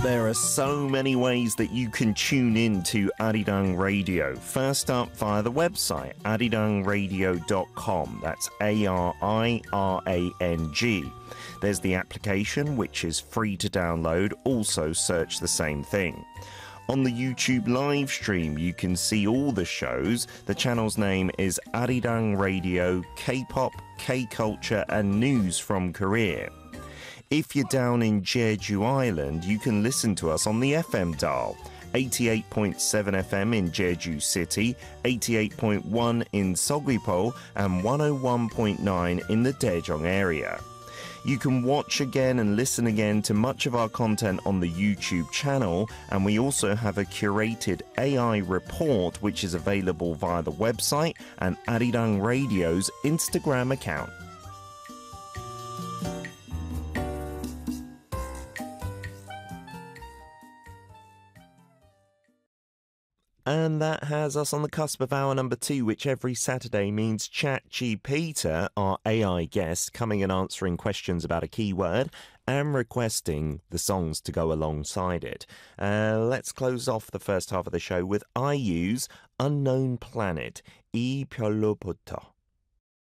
There are so many ways that you can tune in to Arirang Radio. First up, via the website, arirangradio.com. That's ARIRANG. There's the application, which is free to download. Also search the same thing. On the YouTube live stream, you can see all the shows. The channel's name is Arirang Radio, K-pop, K-culture and news from Korea. If you're down in Jeju Island, you can listen to us on the FM dial. 88.7 FM in Jeju City, 88.1 in Seogwipo and 101.9 in the Daejeong area. You can watch again and listen again to much of our content on the YouTube channel, and we also have a curated AI report which is available via the website and Arirang Radio's Instagram account. And that has us on the cusp of hour number 2, which every Saturday means ChatGPT, our AI guest, coming and answering questions about a keyword and requesting the songs to go alongside it. Let's close off the first half of the show with IU's Unknown Planet, 이 별로부터.